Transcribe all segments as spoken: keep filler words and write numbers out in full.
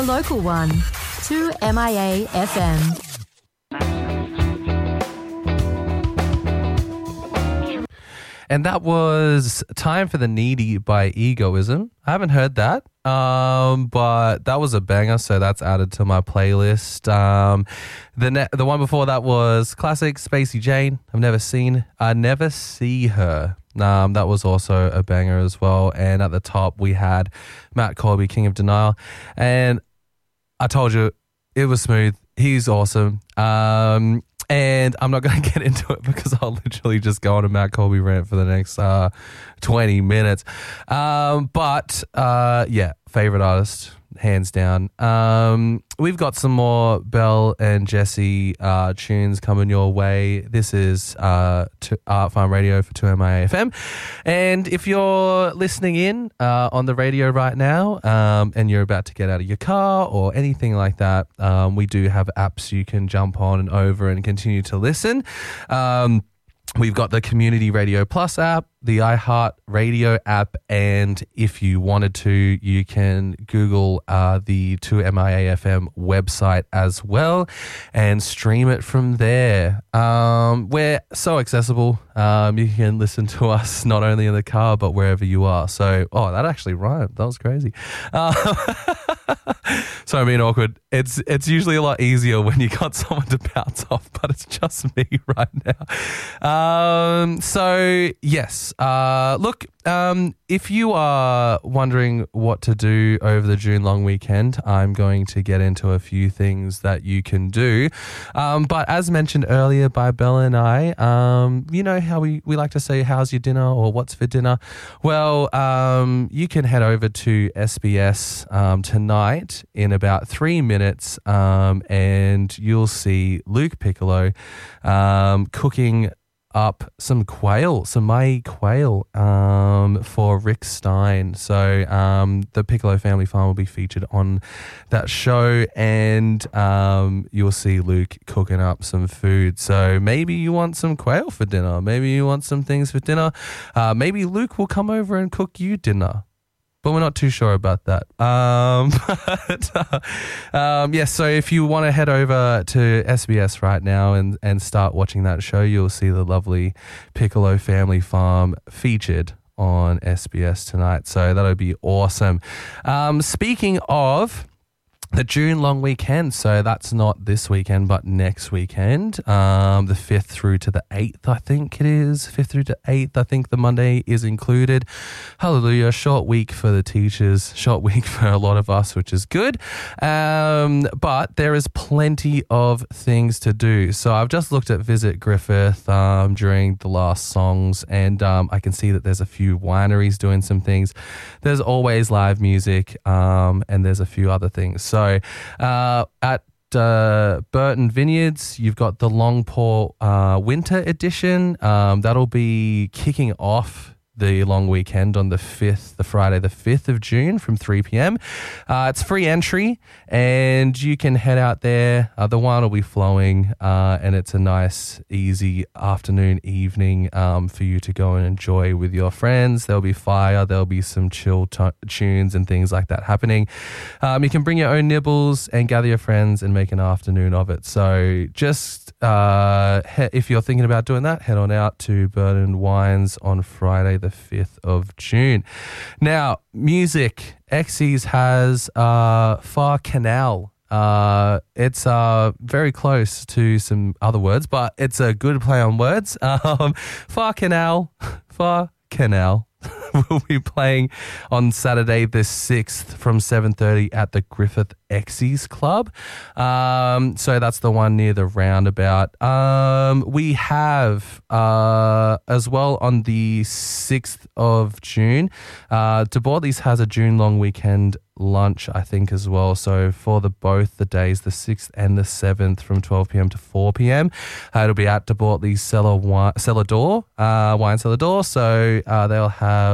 the local one, two M I A F M. And that was Time for the Needy by Egoism. I haven't heard that, um, but that was a banger, so that's added to my playlist. Um, the ne- the one before that was classic Spacey Jane. I've never seen, I never see her. Um, that was also a banger as well. And at the top we had Matt Colby, King of Denial. And I told you it was smooth. He's awesome. Um, And I'm not going to get into it because I'll literally just go on a Matt Colby rant for the next uh, twenty minutes. Um, but uh, yeah, favorite artist, hands down. Um, we've got some more Belle and Jesse uh, tunes coming your way. This is uh, to Art Farm Radio for two M I A F M. And if you're listening in uh, on the radio right now um, and you're about to get out of your car or anything like that, um, we do have apps you can jump on and over and continue to listen. Um, We've got the Community Radio Plus app, the iHeart Radio app, and if you wanted to, you can Google uh, the two M I A F M website as well and stream it from there. Um, we're so accessible. Um, you can listen to us not only in the car, but wherever you are. So, oh, that actually rhymed. That was crazy. Uh, so, I mean, awkward. It's it's usually a lot easier when you got someone to bounce off, but it's just me right now. Um, so, yes. Uh, look, um, if you are wondering what to do over the June long weekend, I'm going to get into a few things that you can do. Um, but as mentioned earlier by Bella and I, um, you know how we, we like to say, how's your dinner or what's for dinner? Well, um, you can head over to S B S um, tonight in about three minutes um, and you'll see Luke Piccolo um, cooking up some quail, some Mai quail um, for Rick Stein. So um, the Piccolo family farm will be featured on that show and um, you'll see Luke cooking up some food. So maybe you want some quail for dinner. Maybe you want some things for dinner. Uh, maybe Luke will come over and cook you dinner. But we're not too sure about that. Um, but, uh, um, yes, so if you want to head over to S B S right now and, and start watching that show, you'll see the lovely Piccolo family farm featured on S B S tonight. So that'll be awesome. Um, speaking of the June long weekend, so that's not this weekend, but next weekend, um, the fifth through to the eighth, I think it is, fifth through to eighth, I think the Monday is included. Hallelujah, short week for the teachers, short week for a lot of us, which is good, um, but there is plenty of things to do. So I've just looked at Visit Griffith um, during the last songs, and um, I can see that there's a few wineries doing some things. There's always live music, um, and there's a few other things. So So uh, at uh, Burton Vineyards, you've got the Longpaw uh, Winter Edition. Um, that'll be kicking off the long weekend on the fifth, the Friday the fifth of June from three p.m. Uh, it's free entry and you can head out there. Uh, the wine will be flowing uh, and it's a nice, easy afternoon, evening um, for you to go and enjoy with your friends. There'll be fire, there'll be some chill t- tunes and things like that happening. Um, you can bring your own nibbles and gather your friends and make an afternoon of it. So just uh, he- if you're thinking about doing that, head on out to Burton Wines on Friday the fifth of June. Now, music. Exes has uh, Far Canal. Uh, it's uh, very close to some other words, but it's a good play on words. Um, Far Canal. Far Canal. We'll be playing on Saturday the sixth from seven thirty at the Griffith Exes Club. Um, so that's the one near the roundabout. Um, we have uh, as well on the sixth of June, uh, De Bortley's has a June long weekend lunch, I think, as well. So for the both the days, the sixth and the seventh from twelve p.m. to four p.m. Uh, it'll be at De Bortley's Cellar, Wine, Cellar Door, uh, Wine Cellar Door. So uh, they'll have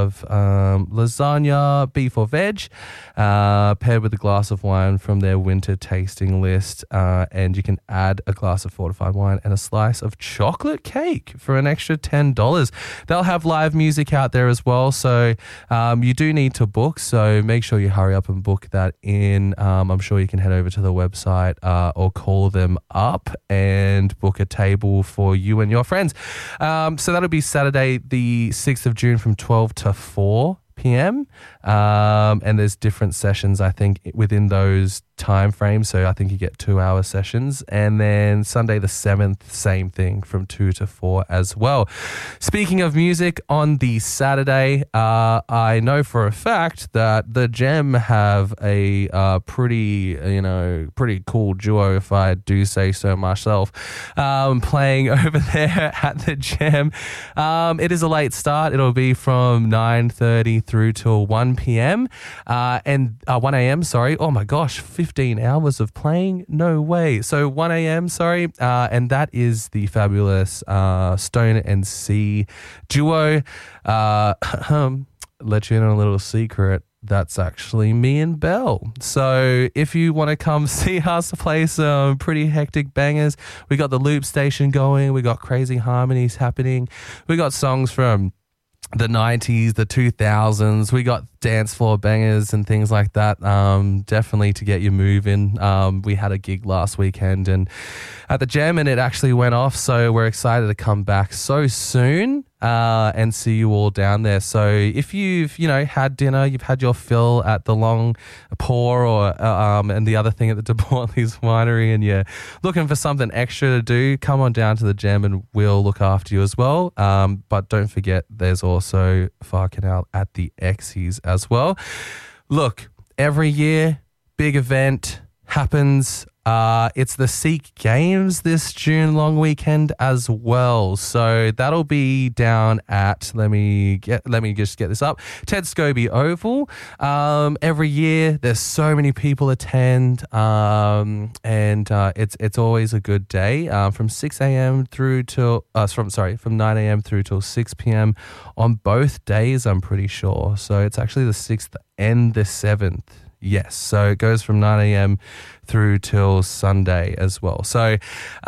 have um, lasagna, beef or veg, uh, paired with a glass of wine from their winter tasting list. Uh, and you can add a glass of fortified wine and a slice of chocolate cake for an extra ten dollars. They'll have live music out there as well. So um, you do need to book. So make sure you hurry up and book that in. Um, I'm sure you can head over to the website uh, or call them up and book a table for you and your friends. Um, so that'll be Saturday, the sixth of June from twelve to four p.m. Um, and there's different sessions, I think, within those time frames. So I think you get two hour sessions. And then Sunday the seventh, same thing from two to four as well. Speaking of music, on the Saturday, uh, I know for a fact that the Gem have a uh, pretty, you know, pretty cool duo, if I do say so myself, um, playing over there at the Gem. Um, it is a late start. It'll be from nine thirty through till one p.m. Uh, and uh, one a.m. Sorry. Oh my gosh, fifteen hours of playing? No way. So one a.m. Sorry. Uh, and that is the fabulous uh, Stone and Sea duo. Uh, let you in on a little secret. That's actually me and Belle. So if you want to come see us play some pretty hectic bangers, we got the loop station going. We got crazy harmonies happening. We got songs from the nineties, the two thousands. We got dance floor bangers and things like that. Um, definitely to get you moving. Um, we had a gig last weekend and at the Gem, and it actually went off. So we're excited to come back so soon uh, and see you all down there. So if you've, you know, had dinner, you've had your fill at the Long Pour or uh, um, and the other thing at the De Bortleys Winery, and you're looking for something extra to do, come on down to the Gem and we'll look after you as well. Um, but don't forget, there's also Far Canal at the Exes as well. Look, every year, big event happens. Uh, it's the Seek Games this June long weekend as well. So that'll be down at, let me get, let me just get this up, Ted Scobie Oval. Um, every year there's so many people attend, um, and uh, it's it's always a good day. Um, from six a.m. through till, uh, from sorry, from nine a.m. through till six p.m. on both days, I'm pretty sure. So it's actually the sixth and the seventh. Yes, so it goes from nine a.m. through till Sunday as well. So,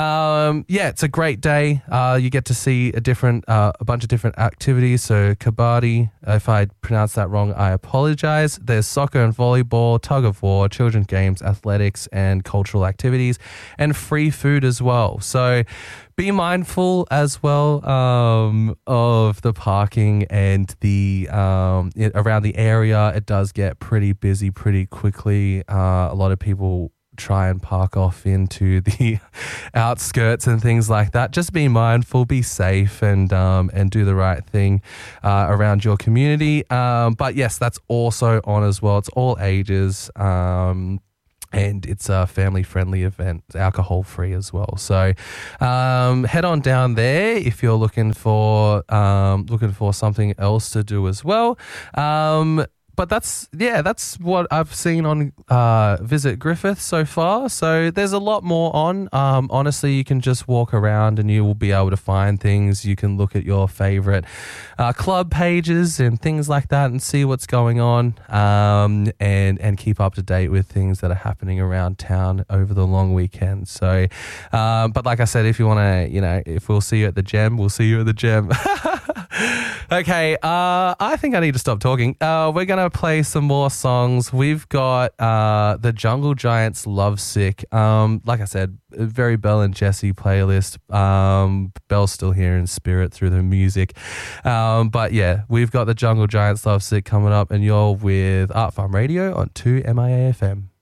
um, yeah, it's a great day. Uh, you get to see a different, uh, a bunch of different activities. So kabaddi, if I pronounce that wrong, I apologize. There's soccer and volleyball, tug of war, children's games, athletics, and cultural activities, and free food as well. So be mindful as well um, of the parking and the um, it, around the area. It does get pretty busy pretty quickly. Uh, a lot of people try and park off into the outskirts and things like that. Just be mindful, be safe, and um, and do the right thing uh, around your community. Um, but yes, that's also on as well. It's all ages. Um, And it's a family-friendly event, alcohol-free as well. So um, head on down there if you're looking for um, looking for something else to do as well. Um, but that's, yeah, that's what I've seen on uh, Visit Griffith so far. So there's a lot more on. Um, honestly, you can just walk around and you will be able to find things. You can look at your favorite uh, club pages and things like that and see what's going on, um, and, and keep up to date with things that are happening around town over the long weekend. So, um, but like I said, if you want to, you know, if we'll see you at the Gem, we'll see you at the Gem. Okay, uh, I think I need to stop talking. Uh, we're going to play some more songs. We've got uh, the Jungle Giants Lovesick. Um, like I said, a very Belle and Jesse playlist. Um, Belle's still here in spirit through the music. Um, but yeah, we've got the Jungle Giants Lovesick coming up, and you're with Art Farm Radio on two M I A F M.